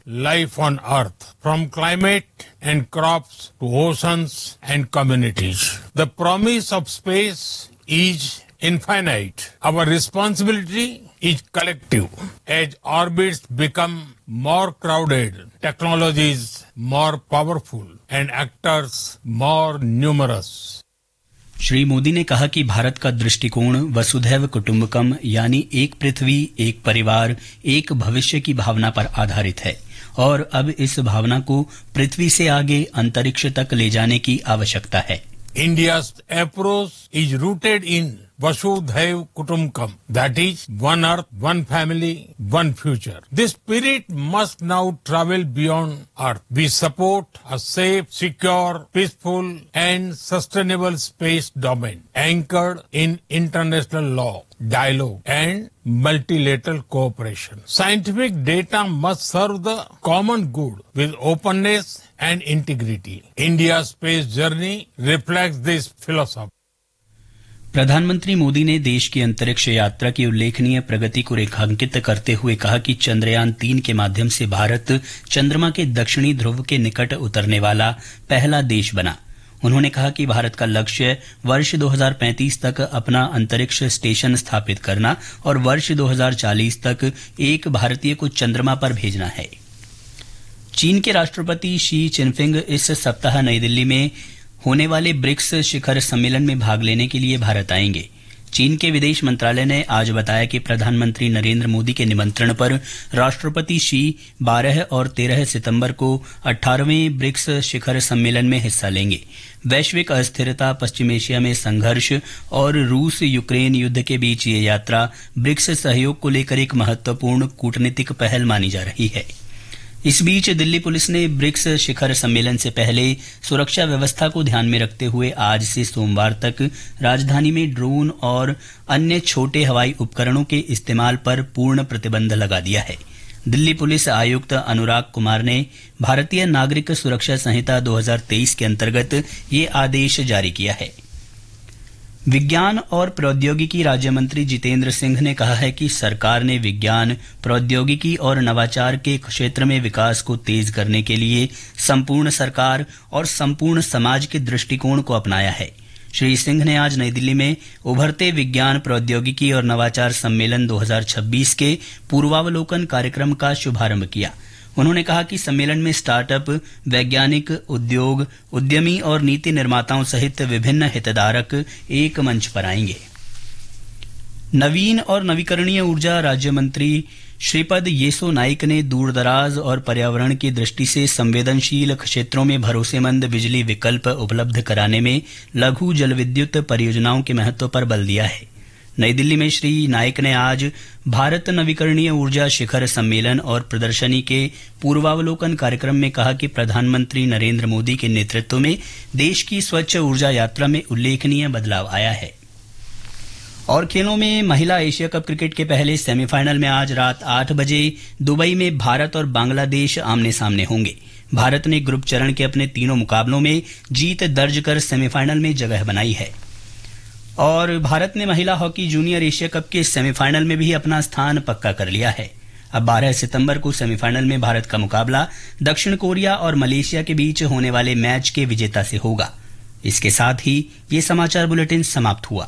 life on Earth, from climate and crops to oceans and communities. The promise of space is infinite. Our responsibility is collective. As orbits become more crowded, technologies more powerful, and actors more numerous. Shri Modi ने कहा कि भारत का दृष्टिकोण वसुधैव कुटुंबकम यानी एक पृथ्वी, एक परिवार, एक भविष्य की भावना पर आधारित है और अब इस भावना को पृथ्वी से आगे अंतरिक्ष तक ले जाने की आवश्यकता है। India's approach is rooted in Vasudhaiv Kutumbakam, that is, one earth, one family, one future. This spirit must now travel beyond Earth. We support a safe, secure, peaceful and sustainable space domain anchored in international law, dialogue and multilateral cooperation. Scientific data must serve the common good with openness and integrity. India's space journey reflects this philosophy. प्रधानमंत्री मोदी ने देश की अंतरिक्ष यात्रा की उल्लेखनीय प्रगति को रेखांकित करते हुए कहा कि चंद्रयान 3 के माध्यम से भारत चंद्रमा के दक्षिणी ध्रुव के निकट उतरने वाला पहला देश बना। उन्होंने कहा कि भारत का लक्ष्य वर्ष 2035 तक अपना अंतरिक्ष स्टेशन स्थापित करना और वर्ष 2040 तक एक भारतीय को चंद्रमा पर भेजना है। चीन के राष्ट्रपति शी चिनफिंग इस सप्ताह नई दिल्ली में होने वाले ब्रिक्स शिखर सम्मेलन में भाग लेने के लिए भारत आएंगे। चीन के विदेश मंत्रालय ने आज बताया कि प्रधानमंत्री नरेंद्र मोदी के निमंत्रण पर राष्ट्रपति शी 12 और 13 सितंबर को 18वें ब्रिक्स शिखर सम्मेलन में हिस्सा लेंगे। वैश्विक अस्थिरता, पश्चिम एशिया में संघर्ष और रूस यूक्रेन युद्ध के बीच ये यात्रा ब्रिक्स सहयोग को लेकर एक महत्वपूर्ण कूटनीतिक पहल मानी जा रही है। इस बीच दिल्ली पुलिस ने ब्रिक्स शिखर सम्मेलन से पहले सुरक्षा व्यवस्था को ध्यान में रखते हुए आज से सोमवार तक राजधानी में ड्रोन और अन्य छोटे हवाई उपकरणों के इस्तेमाल पर पूर्ण प्रतिबंध लगा दिया है। दिल्ली पुलिस आयुक्त अनुराग कुमार ने भारतीय नागरिक सुरक्षा संहिता 2023 के अंतर्गत ये आदेश जारी किया है। विज्ञान और प्रौद्योगिकी राज्य मंत्री जितेंद्र सिंह ने कहा है कि सरकार ने विज्ञान, प्रौद्योगिकी और नवाचार के क्षेत्र में विकास को तेज करने के लिए संपूर्ण सरकार और संपूर्ण समाज के दृष्टिकोण को अपनाया है। श्री सिंह ने आज नई दिल्ली में उभरते विज्ञान, प्रौद्योगिकी और नवाचार सम्मेलन 2026 के पूर्वावलोकन कार्यक्रम का शुभारंभ किया। उन्होंने कहा कि सम्मेलन में स्टार्टअप, वैज्ञानिक, उद्योग, उद्यमी और नीति निर्माताओं सहित विभिन्न हितधारक एक मंच पर आएंगे। नवीन और नवीकरणीय ऊर्जा राज्य मंत्री श्रीपद येसो नाइक ने दूरदराज और पर्यावरण की दृष्टि से संवेदनशील क्षेत्रों में भरोसेमंद बिजली विकल्प उपलब्ध कराने में लघु जलविद्युत परियोजनाओं के महत्व पर बल दिया है। नई दिल्ली में श्री नाइक ने आज भारत नवीकरणीय ऊर्जा शिखर सम्मेलन और प्रदर्शनी के पूर्वावलोकन कार्यक्रम में कहा कि प्रधानमंत्री नरेंद्र मोदी के नेतृत्व में देश की स्वच्छ ऊर्जा यात्रा में उल्लेखनीय बदलाव आया है। और खेलों में महिला एशिया कप क्रिकेट के पहले सेमीफाइनल में आज रात 8 बजे दुबई में भारत और बांग्लादेश आमने सामने होंगे। भारत ने ग्रुप चरण के अपने तीनों मुकाबलों में जीत दर्ज कर सेमीफाइनल में जगह बनाई है और भारत ने महिला हॉकी जूनियर एशिया कप के सेमीफाइनल में भी अपना स्थान पक्का कर लिया है। अब 12 सितंबर को सेमीफाइनल में भारत का मुकाबला दक्षिण कोरिया और मलेशिया के बीच होने वाले मैच के विजेता से होगा। इसके साथ ही ये समाचार बुलेटिन समाप्त हुआ।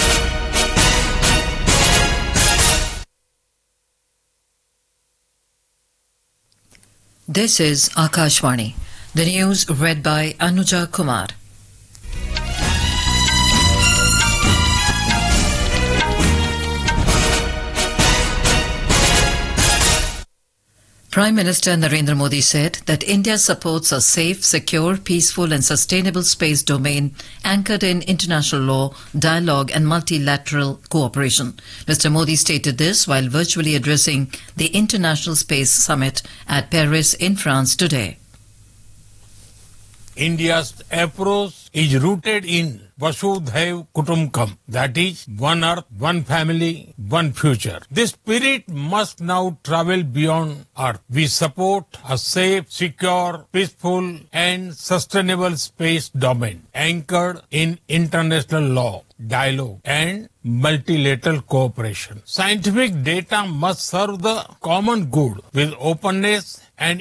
This is Akashvani. The news read by Anuja Kumar. Prime Minister Narendra Modi said that India supports a safe, secure, peaceful and sustainable space domain anchored in international law, dialogue and multilateral cooperation. Mr. Modi stated this while virtually addressing the International Space Summit at Paris in France today. India's approach is rooted in Vasudhaiv Kutumbakam, that is, one earth, one family, one future. This spirit must now travel beyond Earth. We support a safe, secure, peaceful and sustainable space domain anchored in international law, dialogue and multilateral cooperation. Scientific data must serve the common good with openness